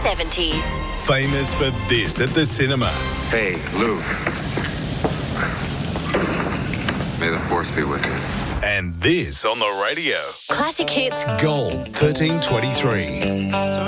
70s. Famous for this at the cinema. Hey, Luke. May the force be with you. And this on the radio. Classic hits. Gold 1323.